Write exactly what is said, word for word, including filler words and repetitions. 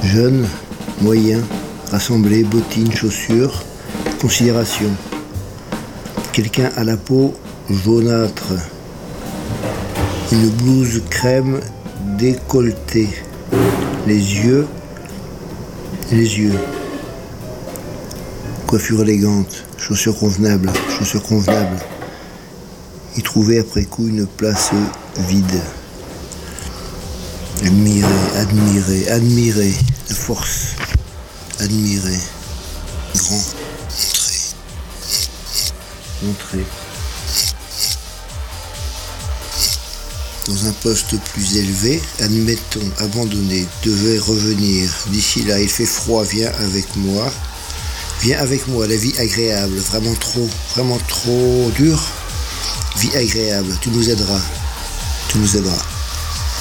Jeune, moyen, rassemblé, bottines, chaussures, considération. Quelqu'un à la peau jaunâtre. Une blouse crème décolletée. Les yeux, les yeux. Coiffure élégante, chaussures convenables, chaussures convenables. Y trouver après coup une place vide. Admirer, admirer, admirer, la force, admirer, grand, montrer, montrer. Dans un poste plus élevé, admettons, abandonné, devait revenir. D'ici là, il fait froid, viens avec moi. Viens avec moi, la vie agréable, vraiment trop, vraiment trop dure. Vie agréable, tu nous aideras, tu nous aideras.